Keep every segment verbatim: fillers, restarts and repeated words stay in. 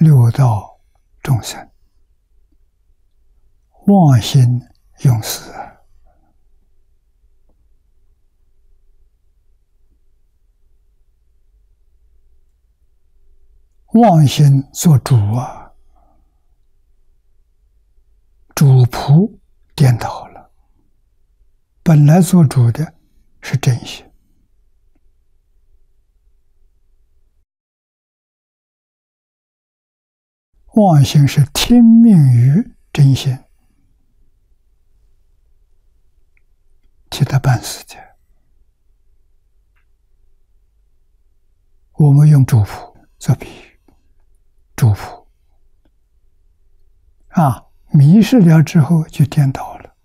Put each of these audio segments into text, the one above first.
六道众生妄心用事，妄心做主啊，主仆颠倒了。本来做主的是真心，妄心是听命于真心，替他办事的。我们用主仆做比喻，主仆啊，迷失了之后就颠倒了。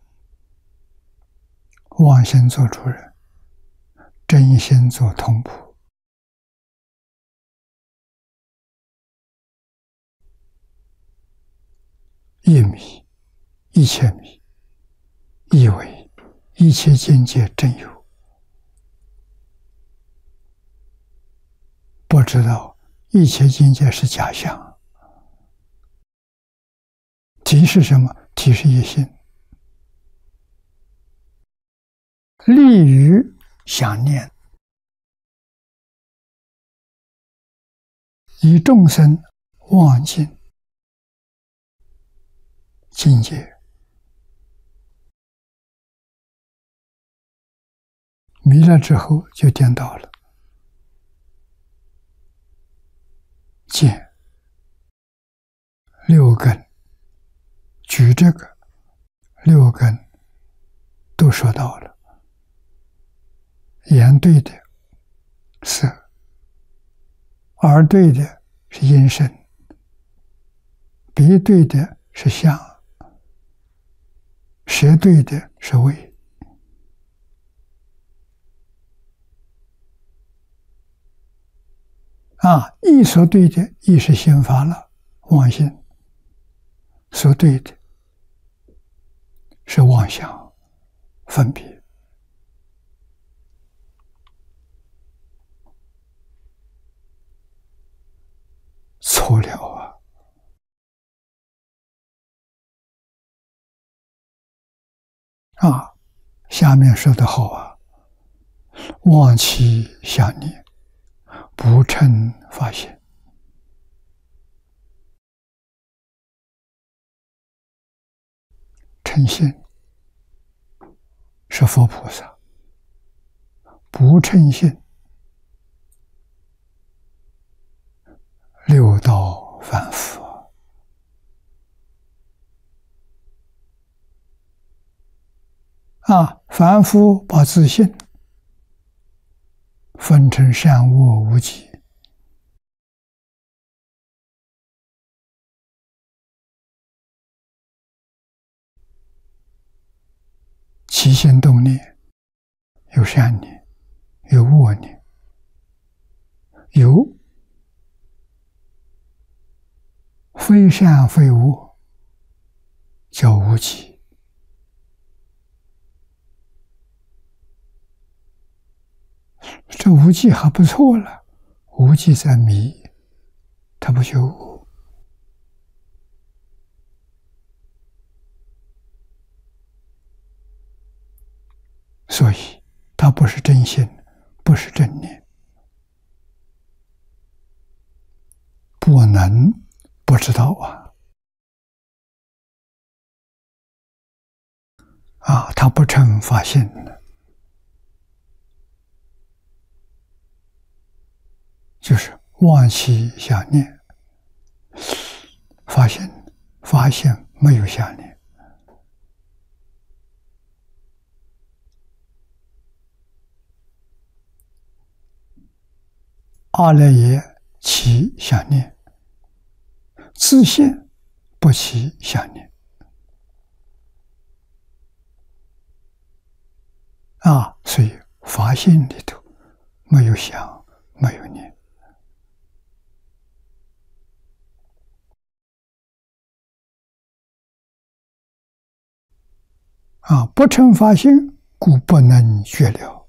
妄心做主人，真心做通仆。一迷，一切迷，以为一切境界真有，不知道一切境界是假象。体是什么？体是一心，利于想念，以众生忘尽境界，迷了之后就颠倒了。见六根，举这个六根都说到了。眼对的色，耳对的是音声，鼻对的是香，舌对的是味。啊，意所对的意是心法了，妄心；所对的是妄想分别。错了啊！啊，下面说得好啊，妄起想念，不称发现。称心是佛菩萨，不称心六道凡夫啊！凡夫把自信分成善恶无记，起心动念，有善念，有恶念，有非善非恶，叫无记。这无记还不错了，无记在迷，他不修恶。所以他不是真心，不是正念，不能不知道啊！啊，他不称发现的，就是妄起想念，发现发现没有想念。阿赖耶起想念，自信不起想念。啊，所以发现里头没有想，没有念。啊，不称发现，故不能觉了。